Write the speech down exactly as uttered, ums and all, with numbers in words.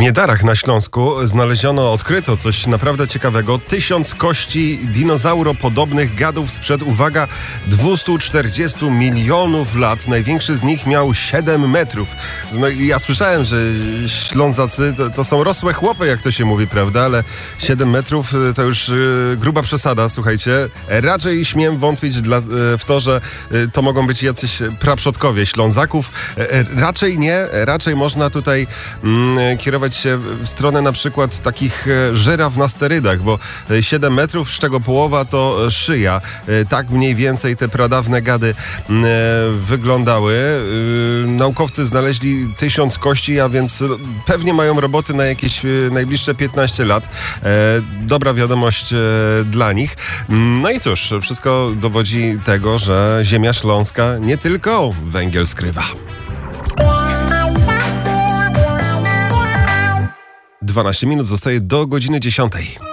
Miedarach na Śląsku znaleziono, odkryto coś naprawdę ciekawego. Tysiąc kości dinozauropodobnych gadów sprzed, uwaga, dwieście czterdzieści milionów lat. Największy z nich miał siedem metrów. No, ja słyszałem, że Ślązacy to, to są rosłe chłopy, jak to się mówi, prawda? Ale siedem metrów to już y, gruba przesada, słuchajcie. Raczej śmiem wątpić dla, y, w to, że y, to mogą być jacyś praprzodkowie Ślązaków. Y, raczej nie. Raczej można tutaj y, kierować się w stronę na przykład takich żyraf na sterydach, bo siedem metrów, z czego połowa to szyja. Tak mniej więcej te pradawne gady wyglądały. Naukowcy znaleźli tysiąc kości, a więc pewnie mają roboty na jakieś najbliższe piętnaście lat. Dobra wiadomość dla nich. No i cóż, wszystko dowodzi tego, że ziemia śląska nie tylko węgiel skrywa. dwanaście minut zostaje do godziny dziesiątej.